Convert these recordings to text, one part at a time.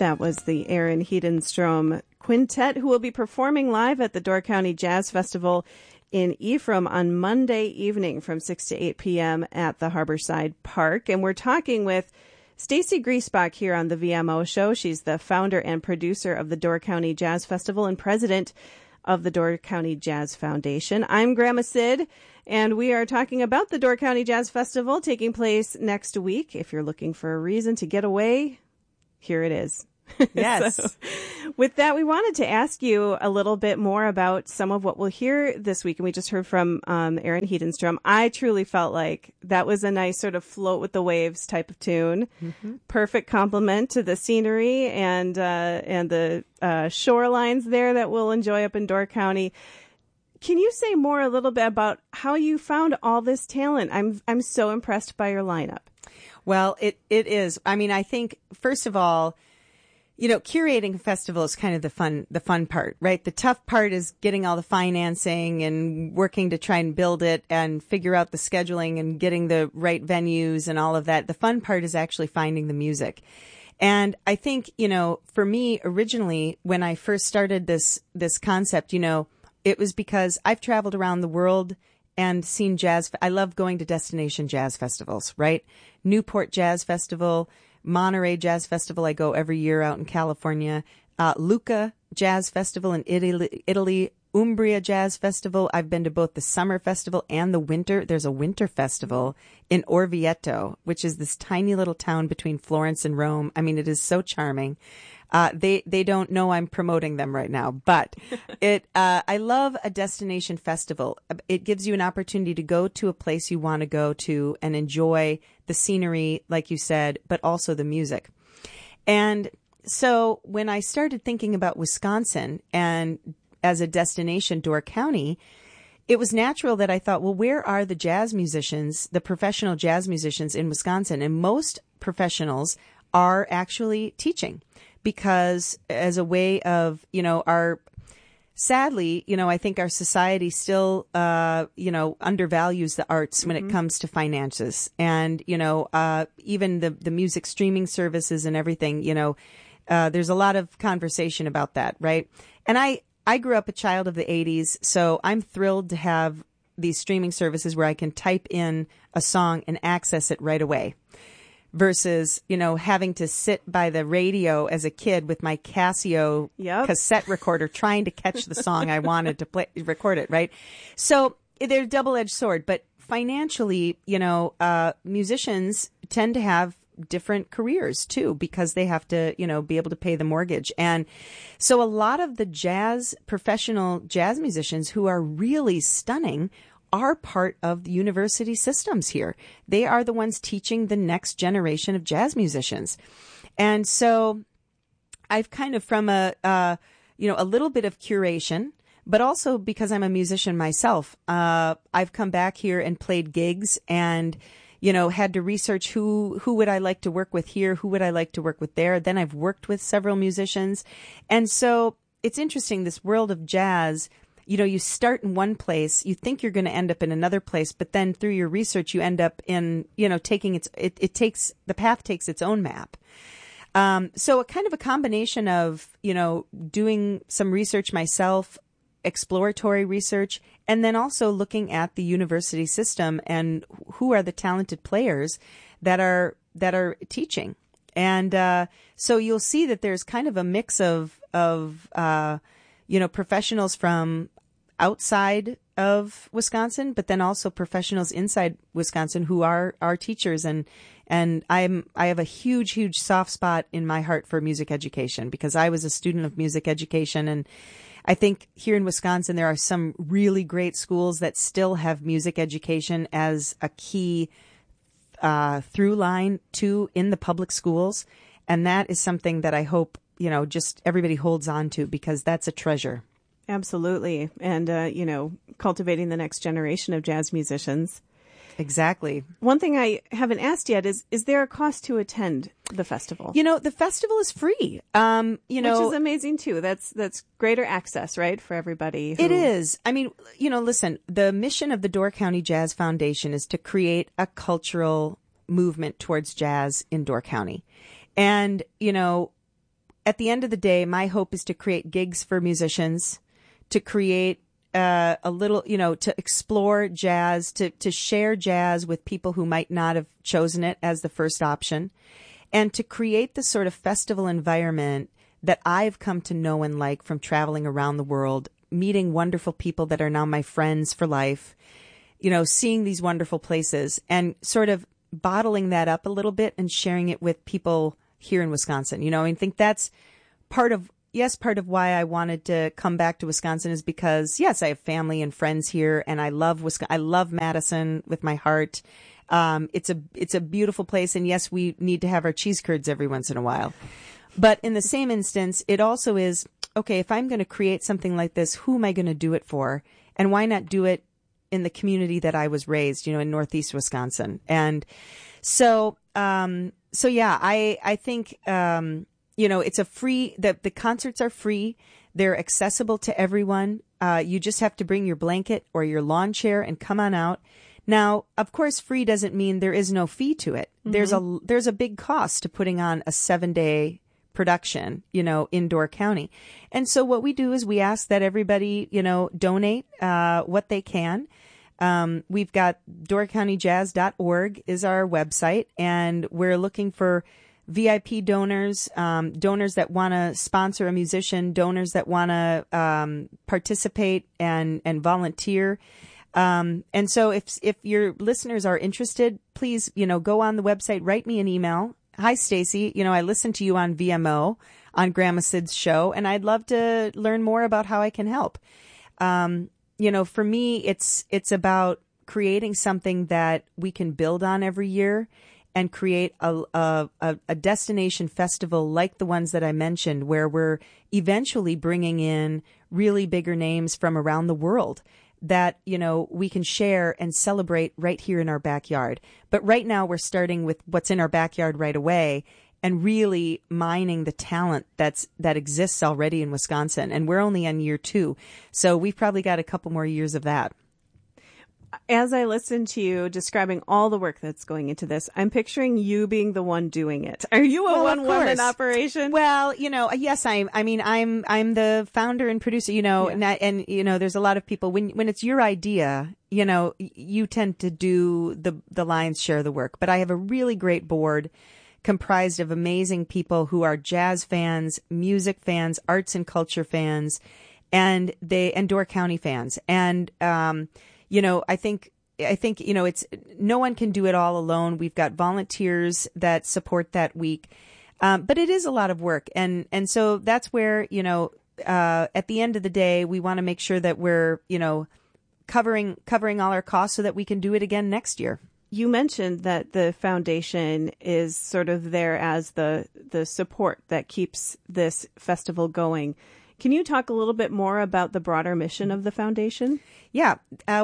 That was the Aaron Hedenstrom Quintet, who will be performing live at the Door County Jazz Festival in Ephraim on Monday evening from 6 to 8 p.m. at the Harborside Park. And we're talking with Stacy Griesbach here on the VMO Show. She's the founder and producer of the Door County Jazz Festival and president of the Door County Jazz Foundation. I'm Grandma Sid, and we are talking about the Door County Jazz Festival taking place next week. If you're looking for a reason to get away, here it is. Yes. So, with that, we wanted to ask you a little bit more about some of what we'll hear this week. And we just heard from Aaron Hedenstrom. I truly felt like that was a nice sort of float with the waves type of tune. Mm-hmm. Perfect complement to the scenery and the shorelines there that we'll enjoy up in Door County. Can you say more a little bit about how you found all this talent? I'm so impressed by your lineup. Well, it is. I mean, I think, first of all, you know, curating a festival is kind of the fun part, right? The tough part is getting all the financing and working to try and build it and figure out the scheduling and getting the right venues and all of that. The fun part is actually finding the music. And I think, you know, for me, originally, when I first started this concept, you know, it was because I've traveled around the world and seen jazz. I love going to destination jazz festivals, right? Newport Jazz Festival, Monterey Jazz Festival. I go every year out in California. Lucca Jazz Festival in Italy. Umbria Jazz Festival. I've been to both the summer festival and the winter. There's a winter festival in Orvieto, which is this tiny little town between Florence and Rome. I mean, it is so charming. They don't know I'm promoting them right now, but I love a destination festival. It gives you an opportunity to go to a place you want to go to and enjoy the scenery, like you said, but also the music. And so when I started thinking about Wisconsin and as a destination, Door County, it was natural that I thought, well, where are the jazz musicians, the professional jazz musicians in Wisconsin? And most professionals are actually teaching. Because as a way of, you know, sadly, you know, I think our society still, you know, undervalues the arts when it comes to finances. And, you know, even the music streaming services and everything, you know, there's a lot of conversation about that, right? And I grew up a child of the 80s, so I'm thrilled to have these streaming services where I can type in a song and access it right away. Versus, you know, having to sit by the radio as a kid with my Casio cassette recorder trying to catch the song I wanted to record it, right? So they're a double-edged sword. But financially, you know, musicians tend to have different careers too because they have to, you know, be able to pay the mortgage. And so a lot of the professional jazz musicians who are really stunning are part of the university systems here. They are the ones teaching the next generation of jazz musicians. And so I've kind of from a little bit of curation, but also because I'm a musician myself, I've come back here and played gigs and, you know, had to research who would I like to work with here? Who would I like to work with there? Then I've worked with several musicians. And so it's interesting, this world of jazz. You know, you start in one place, you think you're going to end up in another place, but then through your research, you end up in, you know, the path takes its own map. So a kind of a combination of, you know, doing some research myself, exploratory research, and then also looking at the university system and who are the talented players that are teaching. And, so you'll see that there's kind of a mix of you know, professionals from outside of Wisconsin, but then also professionals inside Wisconsin who are teachers. And I have a huge soft spot in my heart for music education because I was a student of music education. And I think here in Wisconsin, there are some really great schools that still have music education as a key through line in the public schools. And that is something that I hope, you know, just everybody holds on to because that's a treasure. Absolutely. And, you know, cultivating the next generation of jazz musicians. Exactly. One thing I haven't asked yet is there a cost to attend the festival? You know, the festival is free. Which is amazing too. That's greater access, right, for everybody. It is. I mean, you know, listen, the mission of the Door County Jazz Foundation is to create a cultural movement towards jazz in Door County. And, you know, at the end of the day, my hope is to create gigs for musicians, to create a little, to explore jazz, to share jazz with people who might not have chosen it as the first option, and to create the sort of festival environment that I've come to know and like from traveling around the world, meeting wonderful people that are now my friends for life, seeing these wonderful places and sort of bottling that up a little bit and sharing it with people here in Wisconsin. I think that's part of why I wanted to come back to Wisconsin is because, yes, I have family and friends here, and I love Wisconsin. I love Madison with my heart. It's a beautiful place, and yes, we need to have our cheese curds every once in a while. But in the same instance, it also is, okay, if I'm going to create something like this, who am I going to do it for? And why not do it in the community that I was raised, in Northeast Wisconsin? And so yeah, I think, it's a free, the concerts are free. They're accessible to everyone. You just have to bring your blanket or your lawn chair and come on out. Now, of course, free doesn't mean there is no fee to it. Mm-hmm. There's a big cost to putting on a 7-day production, in Door County. And so what we do is we ask that everybody, donate what they can. We've got doorcountyjazz.org is our website, and we're looking for VIP donors, donors that want to sponsor a musician, donors that want to participate and volunteer. And so if your listeners are interested, please, go on the website, write me an email. Hi, Stacy. I listen to you on VMO on Grandma Sid's show, and I'd love to learn more about how I can help. For me, it's about creating something that we can build on every year and create a destination festival like the ones that I mentioned, where we're eventually bringing in really bigger names from around the world that, we can share and celebrate right here in our backyard. But right now we're starting with what's in our backyard right away and really mining the talent that exists already in Wisconsin. And we're only on year 2. So we've probably got a couple more years of that. As I listen to you describing all the work that's going into this, I'm picturing you being the one doing it. Are you a one-woman operation? Well, yes, I'm the founder and producer, and there's a lot of people when it's your idea, you tend to do the lion's share of the work. But I have a really great board comprised of amazing people who are jazz fans, music fans, arts and culture fans, and Door County fans. And, I think it's no one can do it all alone. We've got volunteers that support that week. But it is a lot of work. And so that's where, at the end of the day, we want to make sure that we're, covering all our costs so that we can do it again next year. You mentioned that the foundation is sort of there as the support that keeps this festival going. Can you talk a little bit more about the broader mission of the foundation? Yeah.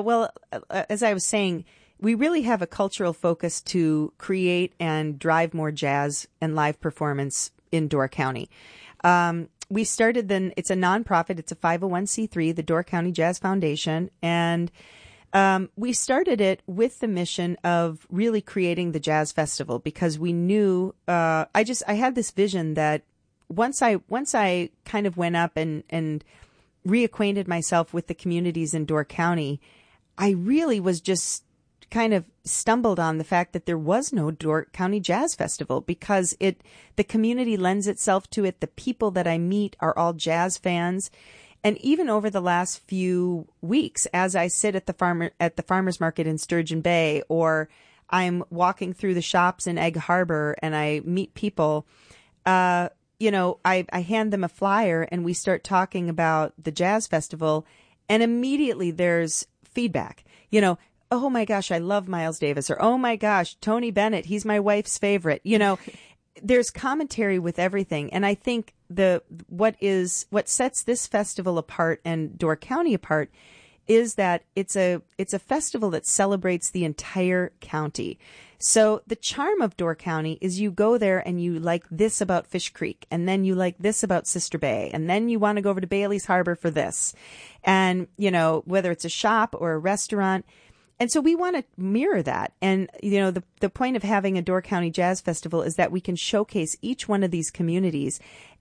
As I was saying, we really have a cultural focus to create and drive more jazz and live performance in Door County. We started it's a nonprofit. It's a 501c3, the Door County Jazz Foundation. And we started it with the mission of really creating the jazz festival because we knew, I had this vision that once I kind of went up and reacquainted myself with the communities in Door County, I really was just kind of stumbled on the fact that there was no Door County Jazz Festival because the community lends itself to it. The people that I meet are all jazz fans. And even over the last few weeks, as I sit at the farmer's market in Sturgeon Bay, or I'm walking through the shops in Egg Harbor and I meet people, I hand them a flyer and we start talking about the jazz festival, and immediately there's feedback. Oh my gosh, I love Miles Davis, or oh my gosh, Tony Bennett, he's my wife's favorite. There's commentary with everything. And I think what sets this festival apart and Door County apart is that it's a festival that celebrates the entire county. So the charm of Door County is you go there and you like this about Fish Creek, and then you like this about Sister Bay, and then you want to go over to Bailey's Harbor for this. And, whether it's a shop or a restaurant. And so we want to mirror that. And, the point of having a Door County Jazz Festival is that we can showcase each one of these communities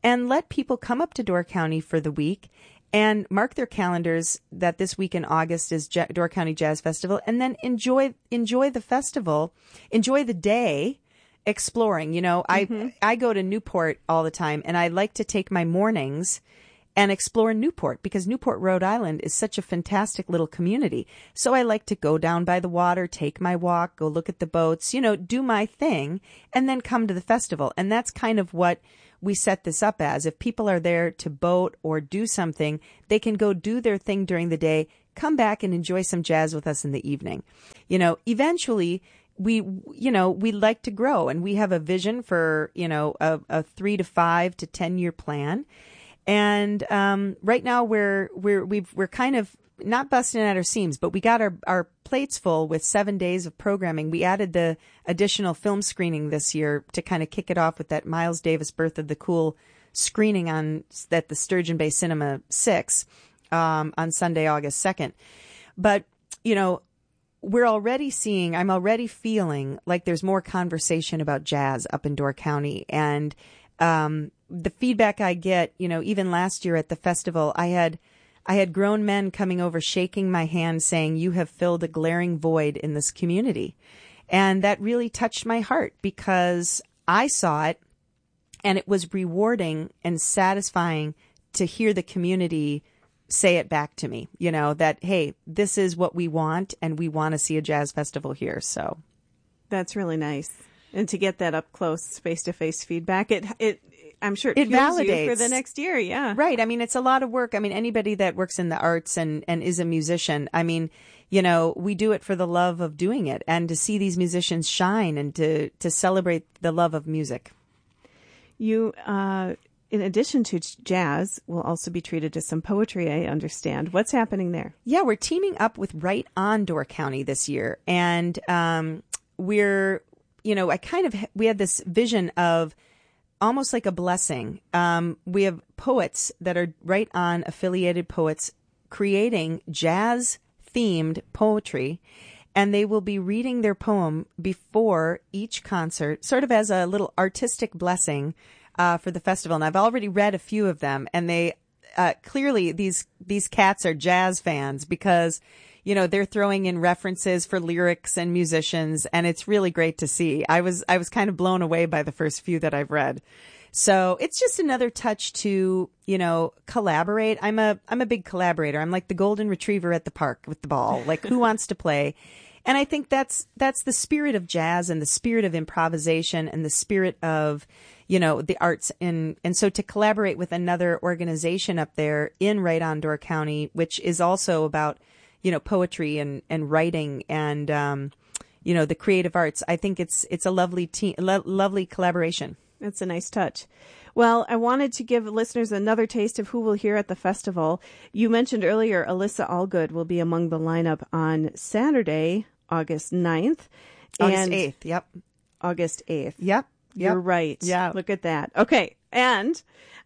and let people come up to Door County for the week and mark their calendars that this week in August is Door County Jazz Festival, and then enjoy the festival, enjoy the day exploring. I go to Newport all the time, and I like to take my mornings and explore Newport because Newport, Rhode Island is such a fantastic little community. So I like to go down by the water, take my walk, go look at the boats, do my thing, and then come to the festival. And that's kind of what we set this up as. If people are there to boat or do something, they can go do their thing during the day, come back and enjoy some jazz with us in the evening. Eventually we like to grow, and we have a vision for, a 3 to 5 to 10 year plan. And right now we're kind of not busting at our seams, but we got our plates full with 7 days of programming. We added the additional film screening this year to kind of kick it off with that Miles Davis Birth of the Cool screening at the Sturgeon Bay Cinema 6 on Sunday, August 2nd. But, I'm already feeling like there's more conversation about jazz up in Door County. And the feedback I get, even last year at the festival, I had grown men coming over, shaking my hand, saying, "You have filled a glaring void in this community." And that really touched my heart because I saw it, and it was rewarding and satisfying to hear the community say it back to me, that, hey, this is what we want, and we want to see a jazz festival here. So that's really nice. And to get that up close, face-to-face feedback, I'm sure it validates you for the next year. Yeah. Right. I mean, it's a lot of work. I mean, anybody that works in the arts and is a musician, I mean, we do it for the love of doing it and to see these musicians shine and to celebrate the love of music. You, in addition to jazz, will also be treated to some poetry, I understand. What's happening there? Yeah, we're teaming up with Right On Door County this year. And we had this vision of almost like a blessing. We have poets that are Right On affiliated poets creating jazz-themed poetry, and they will be reading their poem before each concert, sort of as a little artistic blessing for the festival. And I've already read a few of them, and they clearly these cats are jazz fans because they're throwing in references for lyrics and musicians, and it's really great to see. I was kind of blown away by the first few that I've read. So it's just another touch to, collaborate. I'm a big collaborator. I'm like the golden retriever at the park with the ball. Like, who wants to play? And I think that's the spirit of jazz and the spirit of improvisation and the spirit of, the arts. And so to collaborate with another organization up there in Right On Door County, which is also about, poetry and writing and, the creative arts. I think it's a lovely lovely collaboration. It's a nice touch. Well, I wanted to give listeners another taste of who we'll hear at the festival. You mentioned earlier Alyssa Allgood will be among the lineup on Saturday, August 9th. August 8th, yep. August 8th. Yep. You're right. Yeah. Look at that. Okay. And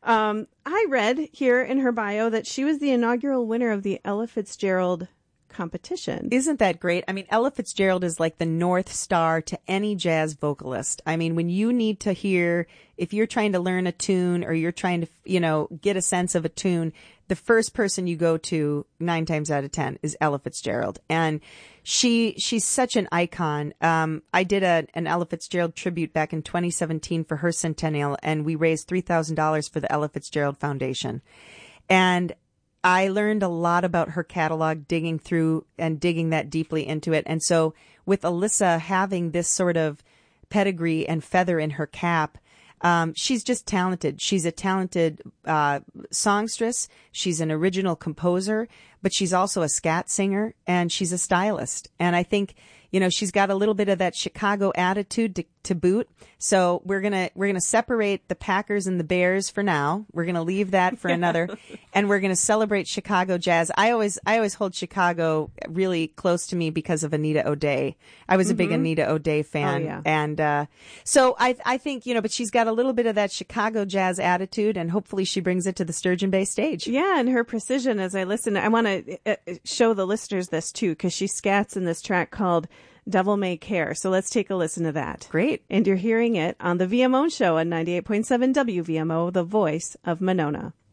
I read here in her bio that she was the inaugural winner of the Ella Fitzgerald competition. Isn't that great? I mean, Ella Fitzgerald is like the North Star to any jazz vocalist. I mean, when you need to hear, if you're trying to learn a tune or you're trying to, get a sense of a tune, the first person you go to 9 times out of 10 is Ella Fitzgerald. And she's such an icon. I did an Ella Fitzgerald tribute back in 2017 for her centennial, and we raised $3,000 for the Ella Fitzgerald Foundation. And I learned a lot about her catalog, digging through and digging that deeply into it. And so with Alyssa having this sort of pedigree and feather in her cap, she's just talented. She's a talented songstress. She's an original composer, but she's also a scat singer, and she's a stylist. And I think, she's got a little bit of that Chicago attitude to boot. So we're gonna separate the Packers and the Bears for now. We're gonna leave that for another, and we're gonna celebrate Chicago jazz. I always hold Chicago really close to me because of Anita O'Day. I was a big Anita O'Day fan, and so I think but she's got a little bit of that Chicago jazz attitude, and hopefully she brings it to the Sturgeon Bay stage. Yeah, and her precision as I listen. I want to show the listeners this too, because she scats in this track called Devil May Care. So let's take a listen to that. Great. And you're hearing it on the VMO Show on 98.7 WVMO, the voice of Monona.